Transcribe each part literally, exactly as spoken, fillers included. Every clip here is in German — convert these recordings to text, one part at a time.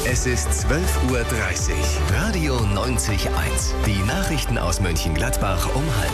Es ist zwölf Uhr dreißig. Radio neunzig Komma eins. Die Nachrichten aus Mönchengladbach um halb.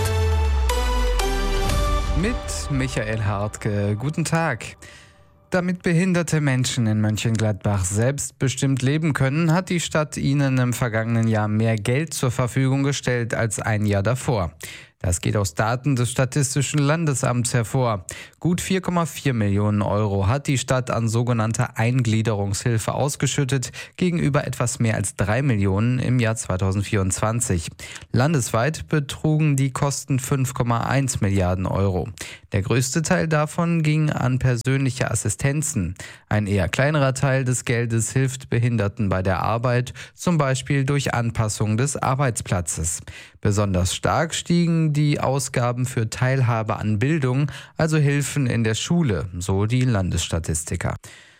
Mit Michael Hartke. Guten Tag. Damit behinderte Menschen in Mönchengladbach selbstbestimmt leben können, hat die Stadt ihnen im vergangenen Jahr mehr Geld zur Verfügung gestellt als ein Jahr davor. Das geht aus Daten des Statistischen Landesamts hervor. Gut vier Komma vier Millionen Euro hat die Stadt an sogenannter Eingliederungshilfe ausgeschüttet, gegenüber etwas mehr als drei Millionen im Jahr zweitausendvierundzwanzig. Landesweit betrugen die Kosten fünf Komma eins Milliarden Euro. Der größte Teil davon ging an persönliche Assistenzen. Ein eher kleinerer Teil des Geldes hilft Behinderten bei der Arbeit, zum Beispiel durch Anpassung des Arbeitsplatzes. Besonders stark stiegen die Ausgaben für Teilhabe an Bildung, also Hilfen in der Schule, so die Landesstatistiker.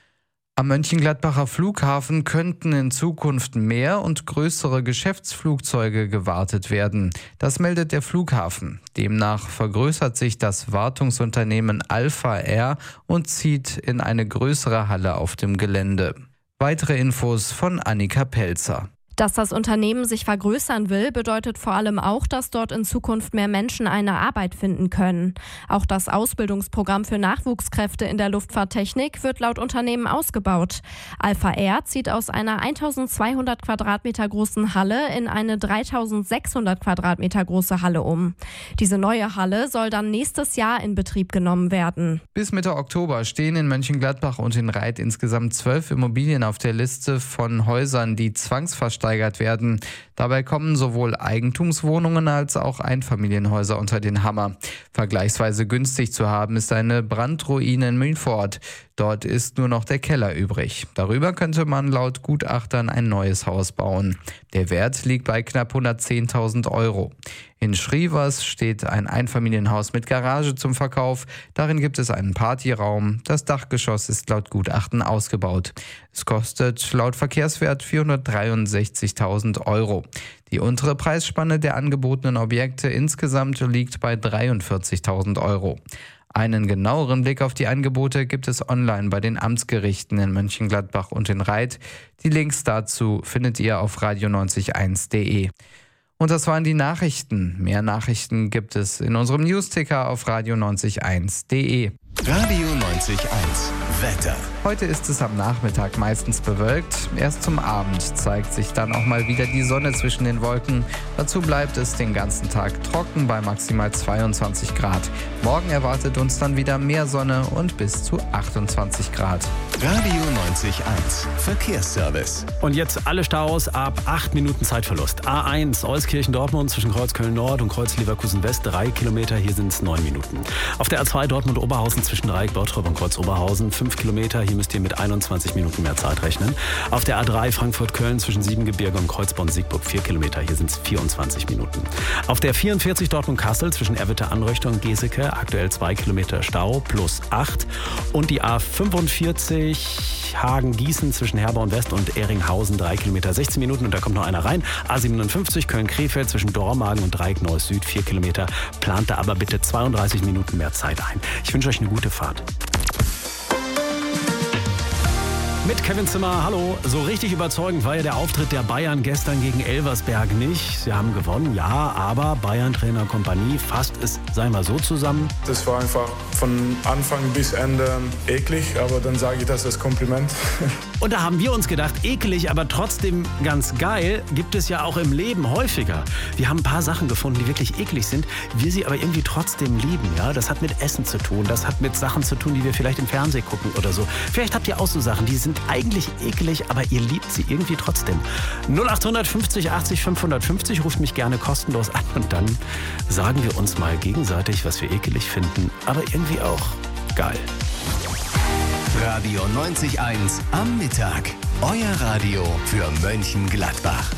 Am Mönchengladbacher Flughafen könnten in Zukunft mehr und größere Geschäftsflugzeuge gewartet werden. Das meldet der Flughafen. Demnach vergrößert sich das Wartungsunternehmen Alpha Air und zieht in eine größere Halle auf dem Gelände. Weitere Infos von Annika Pelzer. Dass das Unternehmen sich vergrößern will, bedeutet vor allem auch, dass dort in Zukunft mehr Menschen eine Arbeit finden können. Auch das Ausbildungsprogramm für Nachwuchskräfte in der Luftfahrttechnik wird laut Unternehmen ausgebaut. Alpha Air zieht aus einer eintausendzweihundert Quadratmeter großen Halle in eine dreitausendsechshundert Quadratmeter große Halle um. Diese neue Halle soll dann nächstes Jahr in Betrieb genommen werden. Bis Mitte Oktober stehen in Mönchengladbach und in Reit insgesamt zwölf Immobilien auf der Liste von Häusern, die zwangsversteigert werden. Dabei kommen sowohl Eigentumswohnungen als auch Einfamilienhäuser unter den Hammer. Vergleichsweise günstig zu haben ist eine Brandruine in Milford. Dort ist nur noch der Keller übrig. Darüber könnte man laut Gutachtern ein neues Haus bauen. Der Wert liegt bei knapp hundertzehntausend Euro. In Schrievers steht ein Einfamilienhaus mit Garage zum Verkauf. Darin gibt es einen Partyraum. Das Dachgeschoss ist laut Gutachten ausgebaut. Es kostet laut Verkehrswert vierhundertdreiundsechzigtausend Euro. Die untere Preisspanne der angebotenen Objekte insgesamt liegt bei dreiundvierzigtausend Euro. Einen genaueren Blick auf die Angebote gibt es online bei den Amtsgerichten in Mönchengladbach und in Reit. Die Links dazu findet ihr auf radio neunzig Komma eins punkt de. Und das waren die Nachrichten. Mehr Nachrichten gibt es in unserem Newsticker auf radio neunzig Komma eins punkt de. Radio neunzig Komma eins. Wetter. Heute ist es am Nachmittag meistens bewölkt. Erst zum Abend zeigt sich dann auch mal wieder die Sonne zwischen den Wolken. Dazu bleibt es den ganzen Tag trocken bei maximal zweiundzwanzig Grad. Morgen erwartet uns dann wieder mehr Sonne und bis zu achtundzwanzig Grad. Radio neunzig Komma eins. Verkehrsservice. Und jetzt alle Staus ab acht Minuten Zeitverlust. A eins, Euskirchen-Dortmund zwischen Kreuz Köln-Nord und Kreuz Leverkusen-West, drei Kilometer, hier sind es neun Minuten. Auf der A zwei Dortmund-Oberhausen zwischen Dreieck-Bottrop und Kreuz Oberhausen, fünf Kilometer, hier müsst ihr mit einundzwanzig Minuten mehr Zeit rechnen. Auf der A drei Frankfurt-Köln zwischen Siebengebirge und Kreuzborn-Siegburg, vier Kilometer, hier sind es vierundzwanzig Minuten. Auf der vierundvierzig Dortmund-Kassel zwischen Erwitte-Anröchter und Geseke, aktuell zwei Kilometer Stau plus acht. Und die A fünfundvierzig Hagen-Gießen zwischen Herborn-West und Ehringhausen, drei Kilometer, sechzehn Minuten. Und da kommt noch einer rein. A siebenundfünfzig Köln-Krefeld zwischen Dormagen und Dreieck-Neuss-Süd, vier Kilometer. Plant da aber bitte zweiunddreißig Minuten mehr Zeit ein. Ich wünsche euch eine gute Fahrt. Mit Kevin Zimmer, hallo. So richtig überzeugend war ja der Auftritt der Bayern gestern gegen Elversberg nicht. Sie haben gewonnen, ja, aber Bayern-Trainer Kompanie fasst es, sei mal so zusammen. Das war einfach von Anfang bis Ende eklig, aber dann sage ich das als Kompliment. Und da haben wir uns gedacht, eklig, aber trotzdem ganz geil, gibt es ja auch im Leben häufiger. Wir haben ein paar Sachen gefunden, die wirklich eklig sind, wir sie aber irgendwie trotzdem lieben. Ja? Das hat mit Essen zu tun, das hat mit Sachen zu tun, die wir vielleicht im Fernsehen gucken oder so. Vielleicht habt ihr auch so Sachen, die sind eigentlich eklig, aber ihr liebt sie irgendwie trotzdem. null acht fünfzig achtzig fünfhundertfünfzig, ruft mich gerne kostenlos an und dann sagen wir uns mal gegenseitig, was wir ekelig finden, aber irgendwie auch geil. Radio neunzig Komma eins am Mittag. Euer Radio für Mönchengladbach.